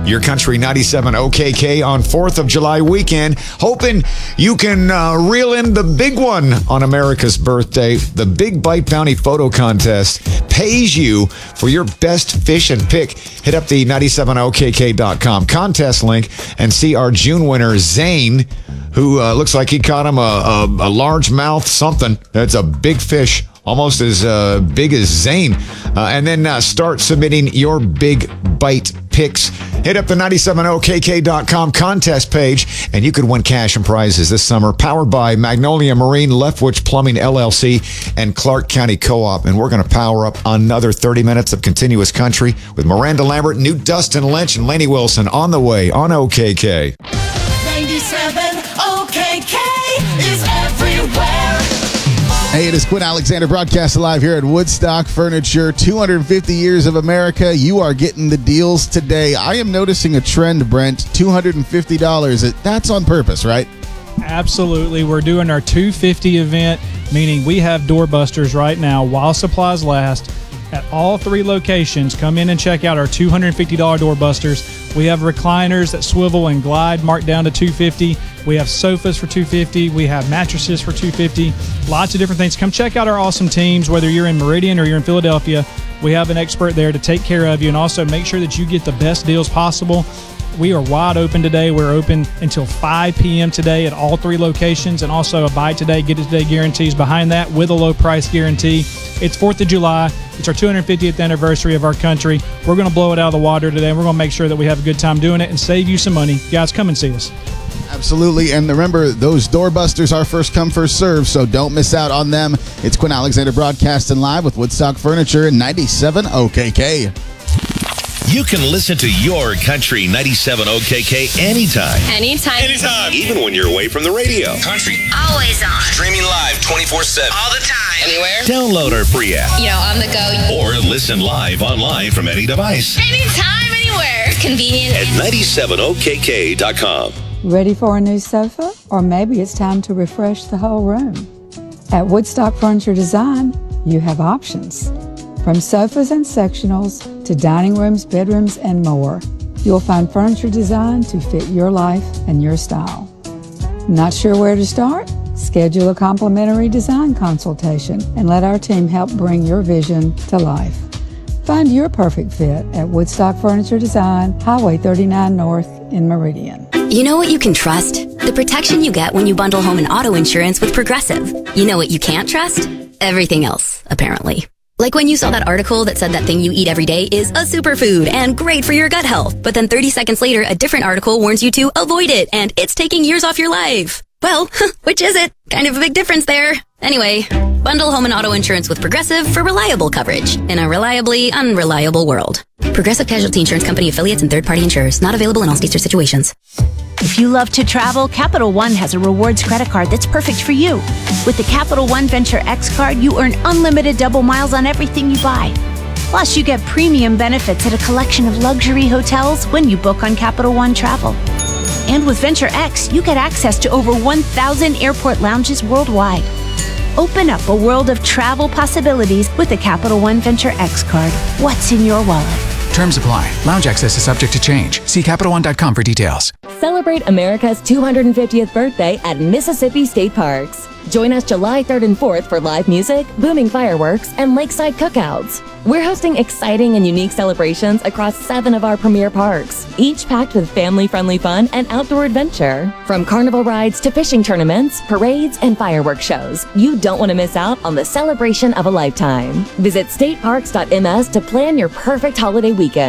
Your Country 97 OKK on 4th of July weekend. Hoping you can reel in the big one on America's birthday. The Big Bite Bounty Photo Contest pays you for your best fish and pick. Hit up the 97okk.com contest link and see our June winner, Zane, who looks like he caught him a largemouth something. That's a big fish, almost as big as Zane. And then start submitting your Big Bite picks. Hit up the 97okk.com contest page, and you could win cash and prizes this summer. Powered by Magnolia Marine, Leftwich Plumbing, LLC, and Clark County Co-op. And we're going to power up another 30 minutes of continuous country with Miranda Lambert, New Dustin Lynch, and Lainey Wilson on the way on OKK. 97 OKK is everywhere. Hey, it is Quinn Alexander broadcasting live here at Woodstock Furniture. 250 years of America. You are getting the deals today. I am noticing a trend, Brent. $250. That's on purpose, right? Absolutely. We're doing our 250 event, meaning we have doorbusters right now while supplies last at all 3 locations. Come in and check out our $250 doorbusters. We have recliners that swivel and glide marked down to $250. We have sofas for $250. We have mattresses for $250. Lots of different things. Come check out our awesome teams, whether you're in Meridian or you're in Philadelphia. We have an expert there to take care of you and also make sure that you get the best deals possible. We are wide open today. We're open until 5 p.m. today at all 3 locations, and also a buy today, get it today guarantees behind that with a low price guarantee. It's 4th of July. It's our 250th anniversary of our country. We're going to blow it out of the water today. We're going to make sure that we have a good time doing it and save you some money. Guys, come and see us. Absolutely. And remember, those doorbusters are first come, first serve, so don't miss out on them. It's Quinn Alexander broadcasting live with Woodstock Furniture and 97 OKK. You can listen to Your Country 97 OKK anytime. Anytime. Even when you're away from the radio. Country. Always on. Streaming live 24/7. All the time. Anywhere. Download our free app. On the go. Or listen live online from any device. Anytime, anywhere. Convenient. At 97okk.com. Ready for a new sofa? Or maybe it's time to refresh the whole room. At Woodstock Furniture Design, you have options. From sofas and sectionals to dining rooms, bedrooms, and more, you'll find furniture designed to fit your life and your style. Not sure where to start? Schedule a complimentary design consultation and let our team help bring your vision to life. Find your perfect fit at Woodstock Furniture Design, Highway 39 North in Meridian. You know what you can trust? The protection you get when you bundle home and auto insurance with Progressive. You know what you can't trust? Everything else, apparently. Like when you saw that article that said that thing you eat every day is a superfood and great for your gut health. But then 30 seconds later, a different article warns you to avoid it and it's taking years off your life. Well, which is it? Kind of a big difference there. Anyway, bundle home and auto insurance with Progressive for reliable coverage in a reliably unreliable world. Progressive Casualty Insurance Company affiliates and third-party insurers. Not available in all states or situations. If you love to travel, Capital One has a rewards credit card that's perfect for you. With the Capital One Venture X card, you earn unlimited double miles on everything you buy. Plus, you get premium benefits at a collection of luxury hotels when you book on Capital One Travel. And with Venture X, you get access to over 1,000 airport lounges worldwide. Open up a world of travel possibilities with the Capital One Venture X card. What's in your wallet? Terms apply. Lounge access is subject to change. See CapitalOne.com for details. Celebrate America's 250th birthday at Mississippi State Parks. Join us July 3rd and 4th for live music, booming fireworks, and lakeside cookouts. We're hosting exciting and unique celebrations across 7 of our premier parks, each packed with family-friendly fun and outdoor adventure. From carnival rides to fishing tournaments, parades, and fireworks shows, you don't want to miss out on the celebration of a lifetime. Visit stateparks.ms to plan your perfect holiday weekend.